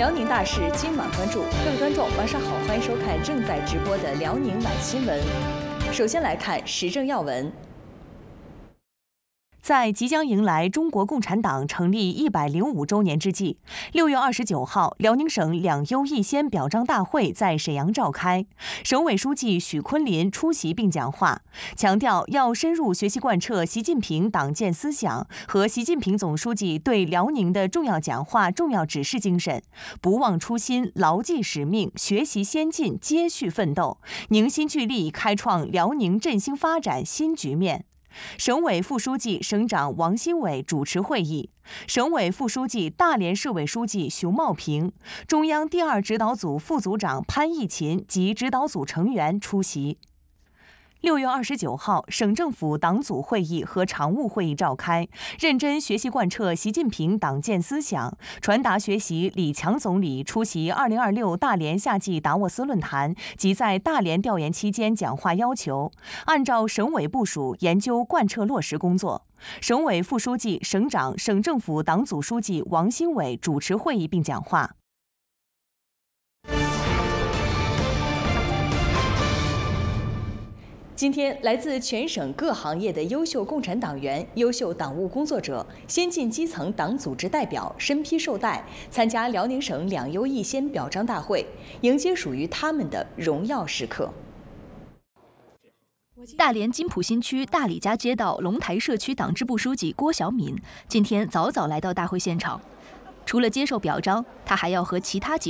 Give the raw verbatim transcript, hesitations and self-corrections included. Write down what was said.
辽宁大事今晚关注，各位观众晚上好，欢迎收看正在直播的辽宁晚新闻。首先来看时政要闻。在即将迎来中国共产党成立一百零五周年之际，六月二十九号，辽宁省两优一先表彰大会在沈阳召开。省委书记许昆林出席并讲话，强调要深入学习贯彻习近平党建思想和习近平总书记对辽宁的重要讲话、重要指示精神，不忘初心，牢记使命，学习先进，接续奋斗，凝心聚力，开创辽宁振兴发展新局面。省委副书记、省长王新伟主持会议，省委副书记、大连市委书记熊茂平、中央第二指导组副组长潘义勤及指导组成员出席。六月二十九号，省政府党组会议和常务会议召开，认真学习贯彻习近平党建思想，传达学习李强总理出席二零二六大连夏季达沃斯论坛及在大连调研期间讲话要求，按照省委部署研究贯彻落实工作。省委副书记、省长、省政府党组书记王新伟主持会议并讲话。今天，来自全省各行业的优秀共产党员、优秀党务工作者、先进基层党组织代表身披绶带，参加辽宁省两优一先表彰大会，迎接属于他们的荣耀时刻。 大连金浦新区大李家街道龙台社区党支部书记郭小敏今天早早来到大会现场，除了接受表彰，他还要和其他几